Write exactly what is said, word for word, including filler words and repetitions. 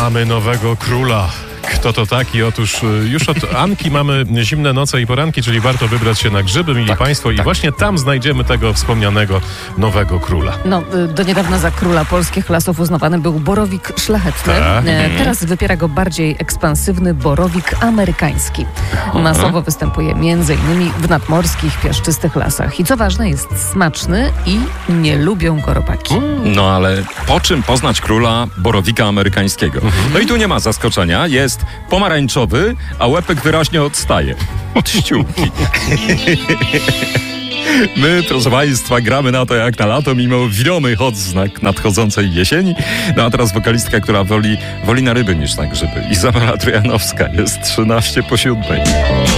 Mamy nowego króla. Kto to taki? Otóż już od Anki mamy zimne noce i poranki, czyli warto wybrać się na grzyby, mili tak, Państwo, i tak. właśnie tam znajdziemy tego wspomnianego nowego króla. No, do niedawna za króla polskich lasów uznawany był borowik szlachetny. Tak. E, Teraz wypiera go bardziej ekspansywny borowik amerykański. Masowo występuje między innymi w nadmorskich, piaszczystych lasach. I co ważne, jest smaczny i nie lubią go robaki. No ale po czym poznać króla borowika amerykańskiego? No i tu nie ma zaskoczenia. Jest pomarańczowy, a łepek wyraźnie odstaje od ściółki. My, proszę Państwa, gramy na to jak na lato, mimo widomych odznak nadchodzącej jesieni. No a teraz wokalistka, która woli, woli na ryby niż na grzyby. Izabela Trojanowska, jest trzynaście po siódmej.